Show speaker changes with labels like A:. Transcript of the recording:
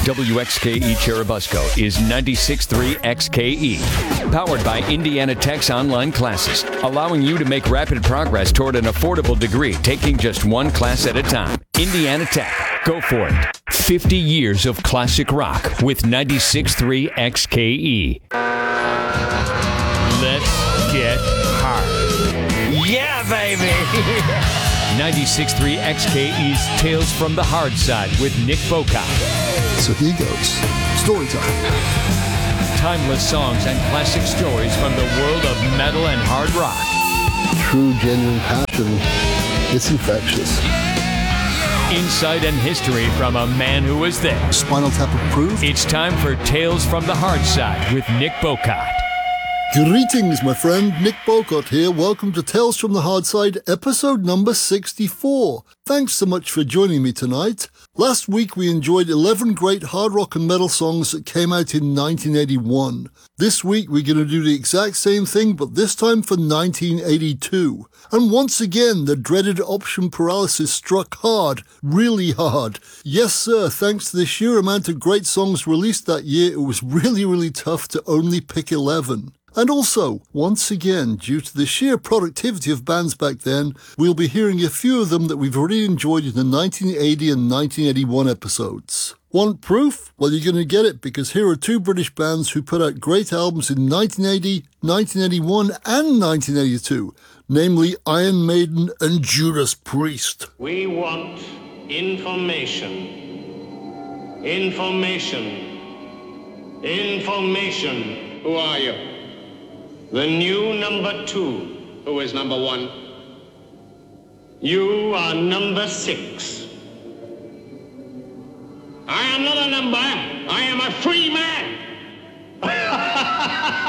A: WXKE Cherubusco is 96.3 XKE. Powered by Indiana Tech's online classes, allowing you to make rapid progress toward an affordable degree, taking just one class at a time. Indiana Tech. Go for it. 50 years of classic rock with 96.3 XKE. Let's get hard. Yeah, baby! 96.3 XKE's Tales from the Hard Side with Nick Boca.
B: So here goes. Story time.
A: Timeless songs and classic stories from the world of metal and hard rock.
B: True, genuine passion. It's infectious.
A: Insight and history from a man who was there.
B: Spinal Tap approved.
A: It's time for Tales from the Hard Side with Nick Bocott.
B: Greetings, my friend. Nick Bocott here. Welcome to Tales from the Hard Side, episode number 64. Thanks so much for joining me tonight. Last week we enjoyed 11 great hard rock and metal songs that came out in 1981. This week we're going to do the exact same thing, but this time for 1982. And once again, the dreaded option paralysis struck hard, really hard. Yes, sir, thanks to the sheer amount of great songs released that year, it was really tough to only pick 11. And also, once again, due to the sheer productivity of bands back then, we'll be hearing a few of them that we've already enjoyed in the 1980 and 1981 episodes. Want proof? Well, you're going to get it, because here are two British bands who put out great albums in 1980, 1981 and 1982, namely Iron Maiden and Judas Priest.
C: We want information. Information. Information.
D: Who are you?
C: The new number 2.
D: Who is number 1?
C: You are number 6.
D: I am not a number.